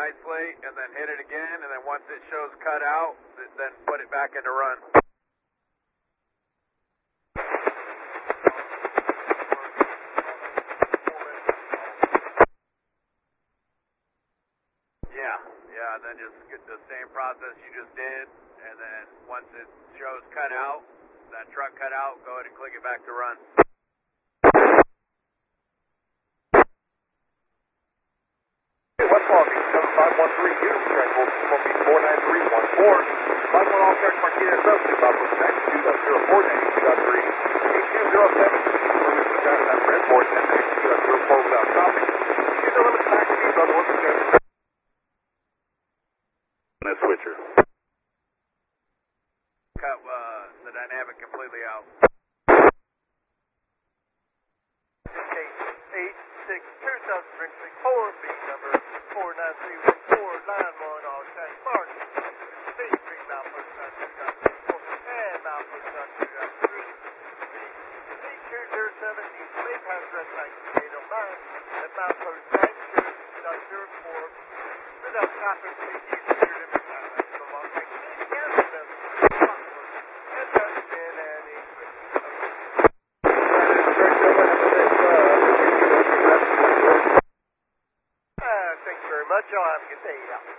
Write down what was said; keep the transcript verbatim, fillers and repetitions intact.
nicely, and then hit it again, and then once it shows cut out, then put it back into run. Yeah, yeah, and then just get the same process you just did, and then once it shows cut out, that truck cut out, go ahead and click it back to run. Westlaw, seven five one three, Houston, transport, Smoky four nine three one four. five one all tracks, Martinez, Substitute, Bob, magnitude of zero four ninety-two point three. eight two zero seven, permission to pass that transport, ten ninety-two point zero four without stopping. Use the limit back speeds on one percent. That switcher. Cut uh, the dynamic completely out. eight six two thousand Brinkley, four B number four nine three one four nine one all tracks marked. Speed three milepost nine two dot four and milepost nine two dot three. B two zero seven needs to make pass rest nineteen eight oh nine at milepost nine two dot zero four without stopping. Please use your limit time. That's the long range. Cancel them. And touch in and in. Thank you very much. Y'all have a good day.